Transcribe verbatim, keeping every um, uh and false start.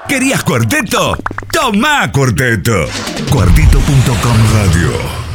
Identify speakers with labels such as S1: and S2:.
S1: ¿Querías cuarteto? ¡Tomá cuarteto! Cuarteto punto com Radio.